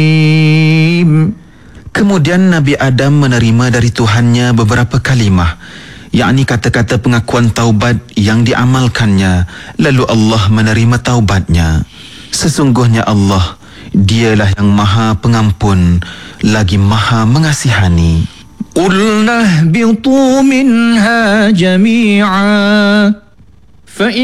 Kemudian Nabi Adam menerima dari Tuhannya beberapa kalimah, yakni kata-kata pengakuan taubat yang diamalkannya. Lalu Allah menerima taubatnya. Sesungguhnya Allah, Dialah yang Maha Pengampun lagi Maha Mengasihani. Qulna ihbitu minha jami'a